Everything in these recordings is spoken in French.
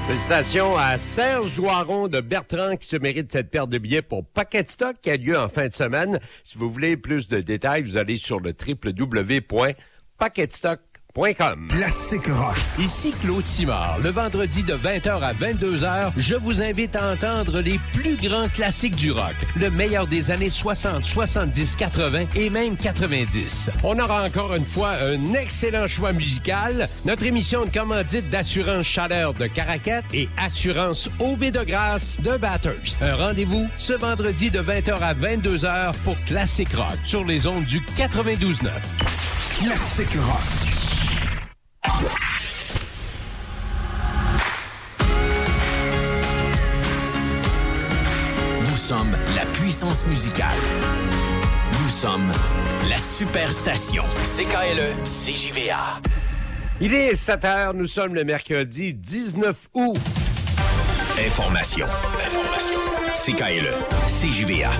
Félicitations à Serge Joiron de Bertrand qui se mérite cette paire de billets pour Pocket Stock qui a lieu en fin de semaine. Si vous voulez plus de détails, vous allez sur le www.pocketstock.com. Classique rock. Ici Claude Simard. Le vendredi de 20h à 22h, je vous invite à entendre les plus grands classiques du rock. Le meilleur des années 60, 70, 80 et même 90. On aura encore une fois un excellent choix musical. Notre émission de commandite d'assurance chaleur de Caracat et assurance OB de grâce de Bathurst. Un rendez-vous ce vendredi de 20h à 22h pour Classique Rock sur les ondes du 92.9. Classique rock. Nous sommes la puissance musicale. Nous sommes la superstation. CKLE CJVA. Il est 7h, nous sommes le mercredi 19 août. Information. CKLE CJVA.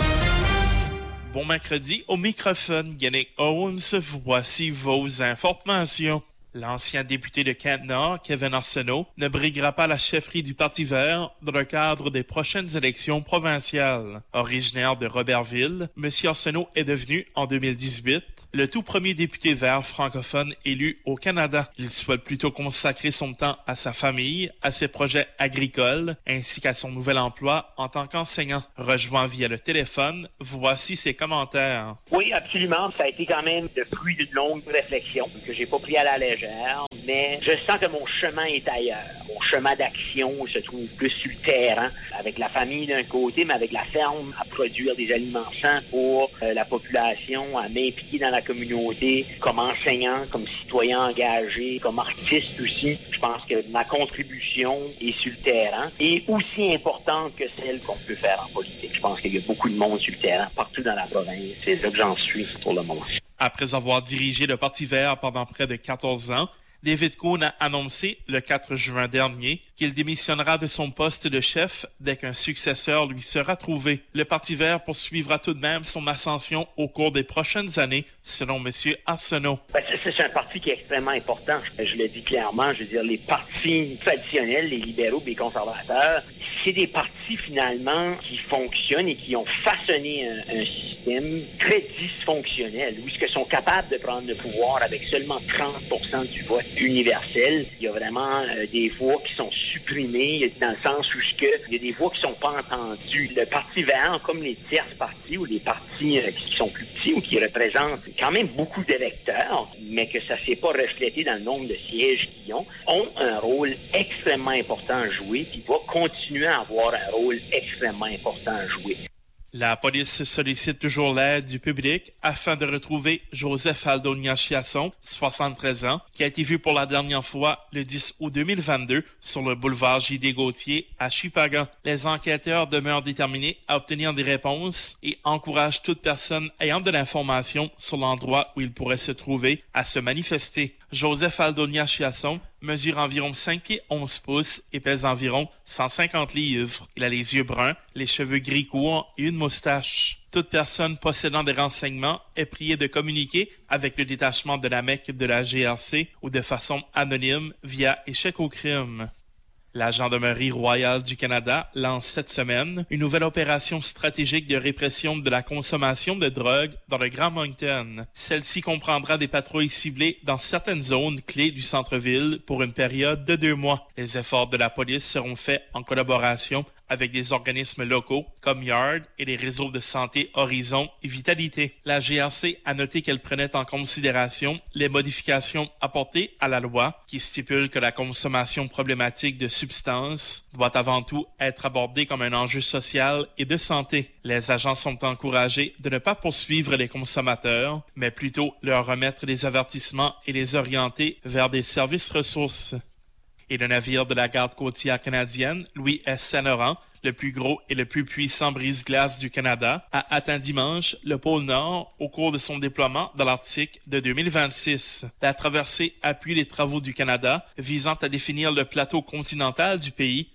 Bon mercredi, au microphone, Yannick Holmes, voici vos informations. L'ancien député de Kent-Nord, Kevin Arsenault, ne briguera pas la chefferie du Parti vert dans le cadre des prochaines élections provinciales. Originaire de Robertville, M. Arsenault est devenu, en 2018, le tout premier député vert francophone élu au Canada. Il souhaite plutôt consacrer son temps à sa famille, à ses projets agricoles, ainsi qu'à son nouvel emploi en tant qu'enseignant. Rejoint via le téléphone, voici ses commentaires. Oui, absolument. Ça a été quand même le fruit d'une longue réflexion que j'ai pas pris à la légère, mais je sens que mon chemin est ailleurs. Mon chemin d'action se trouve plus sur le terrain, avec la famille d'un côté, mais avec la ferme à produire des aliments sains pour la population, à m'impliquer dans la communauté, comme enseignant, comme citoyen engagé, comme artiste aussi. Je pense que ma contribution est sur le terrain et aussi importante que celle qu'on peut faire en politique. Je pense qu'il y a beaucoup de monde sur le terrain, partout dans la province. C'est là que j'en suis pour le moment. Après avoir dirigé le Parti vert pendant près de 14 ans, David Cohn a annoncé le 4 juin dernier qu'il démissionnera de son poste de chef dès qu'un successeur lui sera trouvé. Le Parti vert poursuivra tout de même son ascension au cours des prochaines années, selon M. Arsenault. C'est un parti qui est extrêmement important. Je le dis clairement, je veux dire, les partis traditionnels, les libéraux, les conservateurs, c'est des partis finalement qui fonctionnent et qui ont façonné un système très dysfonctionnel, où ils sont capables de prendre le pouvoir avec seulement 30% du vote universel. Il y a vraiment des voix qui sont supprimées, dans le sens où il y a des voix qui sont pas entendues. Le Parti vert, comme les tierces partis ou les partis qui sont plus petits ou qui représentent quand même beaucoup d'électeurs, mais que ça s'est pas reflété dans le nombre de sièges qu'ils ont un rôle extrêmement important à jouer, puis va continuer à avoir un rôle extrêmement important à jouer. La police sollicite toujours l'aide du public afin de retrouver Joseph Aldonia Chiasson, 73 ans, qui a été vu pour la dernière fois le 10 août 2022 sur le boulevard J.D. Gauthier à Chupagan. Les enquêteurs demeurent déterminés à obtenir des réponses et encouragent toute personne ayant de l'information sur l'endroit où il pourrait se trouver à se manifester. Joseph Aldonia Chiasson mesure environ 5 pieds 11 pouces et pèse environ 150 livres. Il a les yeux bruns, les cheveux gris courts et une moustache. Toute personne possédant des renseignements est priée de communiquer avec le détachement de la MEC de la GRC ou de façon anonyme via échec au crime. La Gendarmerie royale du Canada lance cette semaine une nouvelle opération stratégique de répression de la consommation de drogue dans le Grand Moncton. Celle-ci comprendra des patrouilles ciblées dans certaines zones clés du centre-ville pour une période de 2 mois. Les efforts de la police seront faits en collaboration avec des organismes locaux comme Yard et les réseaux de santé Horizon et Vitalité. La GRC a noté qu'elle prenait en considération les modifications apportées à la loi qui stipule que la consommation problématique de substances doit avant tout être abordée comme un enjeu social et de santé. Les agents sont encouragés de ne pas poursuivre les consommateurs, mais plutôt leur remettre des avertissements et les orienter vers des services ressources. Et le navire de la garde côtière canadienne, Louis S. Saint-Laurent, le plus gros et le plus puissant brise-glace du Canada, a atteint dimanche le pôle Nord au cours de son déploiement dans l'Arctique de 2026. La traversée appuie les travaux du Canada visant à définir le plateau continental du pays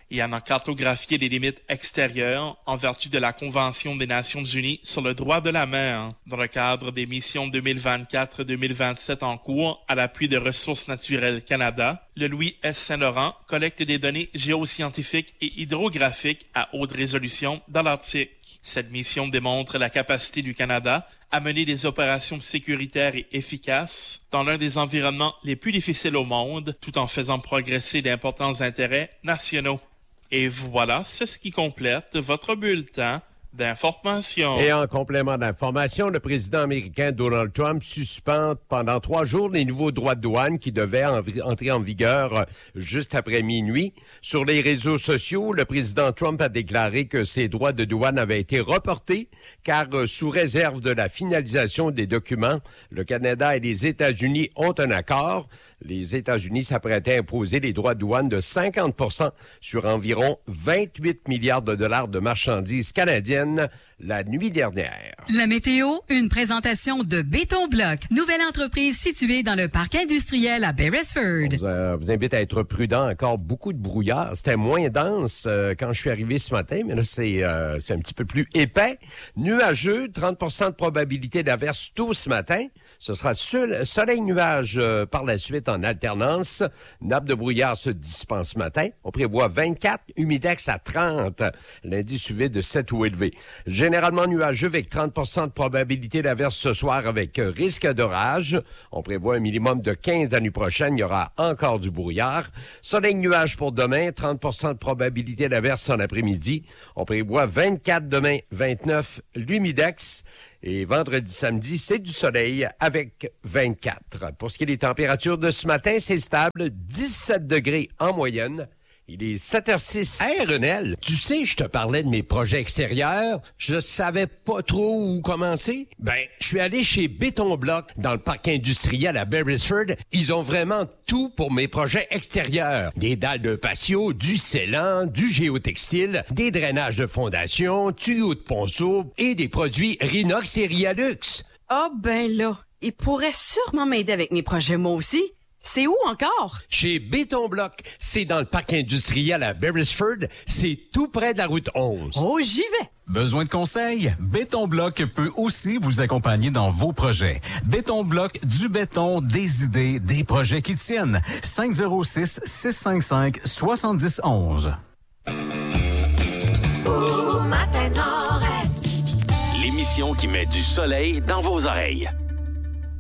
et en a cartographié les limites extérieures en vertu de la Convention des Nations Unies sur le droit de la mer. Dans le cadre des missions 2024-2027 en cours à l'appui de Ressources naturelles Canada, le Louis S. Saint-Laurent collecte des données géoscientifiques et hydrographiques à haute résolution dans l'Arctique. Cette mission démontre la capacité du Canada à mener des opérations sécuritaires et efficaces dans l'un des environnements les plus difficiles au monde, tout en faisant progresser d'importants intérêts nationaux. Et voilà, c'est ce qui complète votre bulletin d'information. Et en complément d'information, le président américain Donald Trump suspend pendant 3 jours les nouveaux droits de douane qui devaient entrer en vigueur juste après minuit. Sur les réseaux sociaux, le président Trump a déclaré que ces droits de douane avaient été reportés car sous réserve de la finalisation des documents, le Canada et les États-Unis ont un accord. Les États-Unis s'apprêtaient à imposer des droits de douane de 50% sur environ 28 milliards de dollars de marchandises canadiennes la nuit dernière. La météo, une présentation de Béton Bloc, nouvelle entreprise située dans le parc industriel à Beresford. On vous invite à être prudent. Encore beaucoup de brouillard. C'était moins dense quand je suis arrivé ce matin, mais là, c'est un petit peu plus épais. Nuageux, 30% de probabilité d'averse tôt ce matin. Ce sera soleil-nuage par la suite en alternance. Nappe de brouillard se dispense ce matin. On prévoit 24, humidex à 30. L'indice UV de 7 ou élevé. Généralement nuageux avec 30% de probabilité d'averse ce soir avec risque d'orage. On prévoit un minimum de 15 la nuit prochaine. Il y aura encore du brouillard. Soleil-nuage pour demain, 30% de probabilité d'averse en après-midi. On prévoit 24 demain, 29 l'humidex. Et vendredi, samedi, c'est du soleil avec 24. Pour ce qui est des températures de ce matin, c'est stable, 17 degrés en moyenne. Il est 7h06. Hey, Renel, tu sais, je te parlais de mes projets extérieurs. Je savais pas trop où commencer. Ben, je suis allé chez Béton Bloc dans le parc industriel à Beresford. Ils ont vraiment tout pour mes projets extérieurs. Des dalles de patio, du scellant, du géotextile, des drainages de fondation, tuyaux de ponceau et des produits Rinox et Rialux. Ah ben là, il pourrait sûrement m'aider avec mes projets moi aussi. C'est où encore? Chez Béton Bloc. C'est dans le parc industriel à Beresford. C'est tout près de la route 11. Oh, j'y vais! Besoin de conseils? Béton Bloc peut aussi vous accompagner dans vos projets. Béton Bloc, du béton, des idées, des projets qui tiennent. 506-655-7011. L'émission qui met du soleil dans vos oreilles.